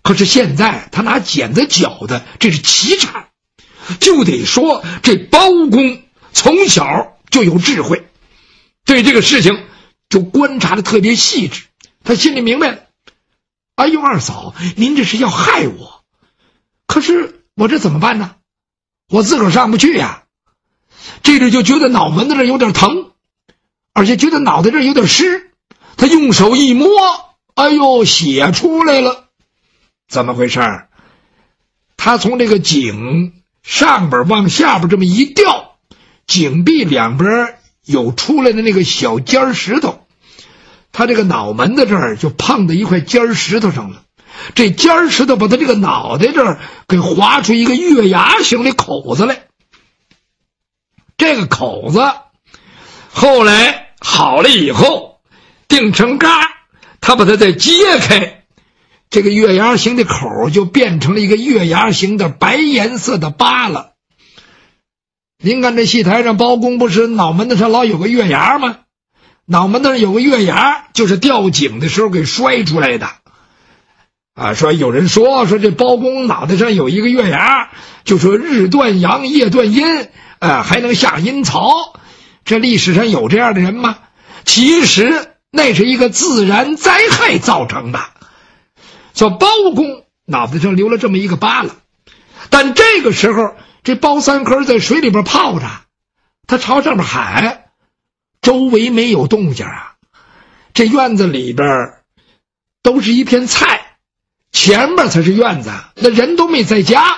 可是现在他拿剪子绞的，这是奇产，就得说这包公从小就有智慧，对这个事情就观察的特别细致。他心里明白了，哎呦二嫂，您这是要害我，可是我这怎么办呢？我自个儿上不去呀。这里就觉得脑门子这有点疼，而且觉得脑袋这有点湿，他用手一摸，哎呦，血出来了。怎么回事？他从这个颈上边往下边这么一掉，颈壁两边有出来的那个小尖石头，他这个脑门子这儿就碰到一块尖石头上了，这尖石头把他这个脑袋这儿给划出一个月牙形的口子来。这个口子后来好了以后定成嘎，他把它再揭开，这个月牙形的口就变成了一个月牙形的白颜色的疤了。您看这戏台上包公不是脑门子上老有个月牙吗？脑门子上有个月牙，就是吊颈的时候给摔出来的啊。说有人说这包公脑袋上有一个月牙，就说日断阳夜断阴，还能下阴曹。这历史上有这样的人吗？其实那是一个自然灾害造成的。说包公脑袋上留了这么一个疤了，但这个时候这包三科在水里边泡着，他朝上面喊，周围没有动静啊。这院子里边都是一片菜，前面才是院子，那人都没在家。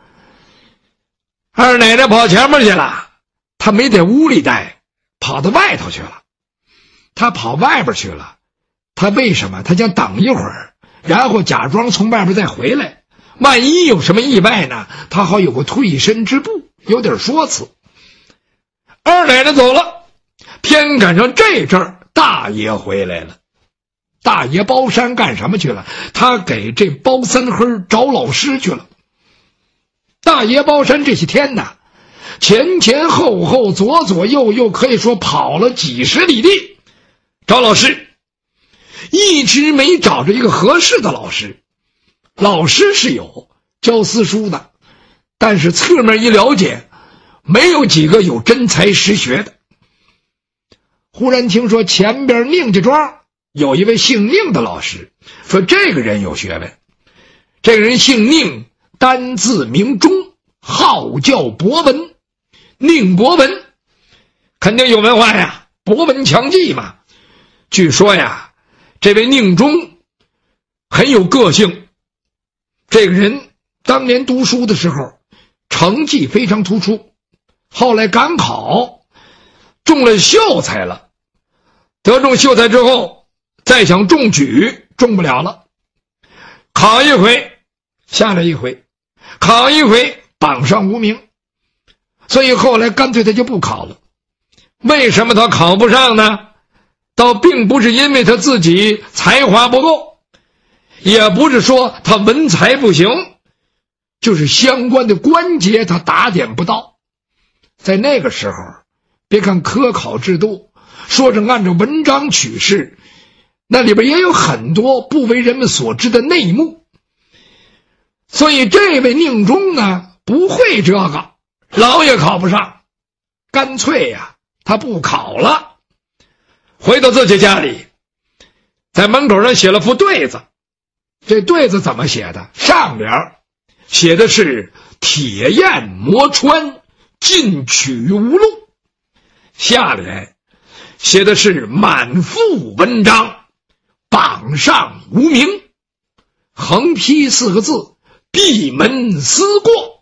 二奶奶跑前面去了，他没在屋里待，跑到外头去了。他跑外边去了，他为什么？他想等一会儿，然后假装从外边再回来，万一有什么意外呢，他好有个退身之步，有点说辞。二奶奶走了，偏赶上这阵儿大爷回来了。大爷包山干什么去了？他给这包三黑找老师去了。大爷包山这些天呢，前前后后左左右右可以说跑了几十里地找老师，一直没找着一个合适的老师。老师是有教私塾的，但是侧面一了解，没有几个有真才实学的。忽然听说前边宁家庄有一位姓宁的老师，说这个人有学问。这个人姓宁，单字名忠，号叫博文，宁博文，肯定有文化呀，博闻强记嘛。据说呀，这位宁忠很有个性，这个人当年读书的时候成绩非常突出，后来赶考中了秀才了，得中秀才之后再想中举中不了了，考一回下来一回，考一回榜上无名，所以后来干脆他就不考了。为什么他考不上呢？倒并不是因为他自己才华不够，也不是说他文采不行，就是相关的关节他打点不到。在那个时候，别看科考制度说是按照文章取士，那里边也有很多不为人们所知的内幕。所以这位宁忠呢，不会这个，老也考不上，干脆呀，他不考了。回到自己家里，在门口上写了副对子。这对子怎么写的？上边写的是铁砚磨穿，进取无路，下联写的是满腹文章，榜上无名，横批4个字，闭门思过。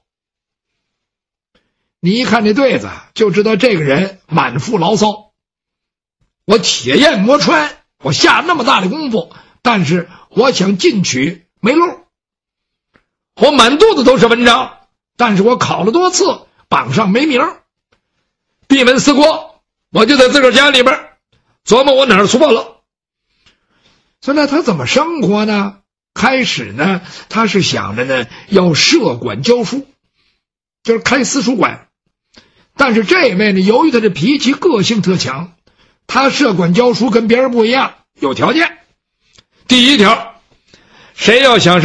你一看这对子就知道这个人满腹牢骚。我铁砚磨穿，我下那么大的功夫，但是我想进取没路。我满肚子都是文章，但是我考了多次，榜上没名。闭门思过，我就在自个儿家里边琢磨我哪儿错了。所以呢，他怎么生活呢？开始呢，他是想着呢要设馆教书，就是开私塾馆。但是这位呢，由于他的脾气个性特强，他设馆教书跟别人不一样，有条件。第一条，谁要想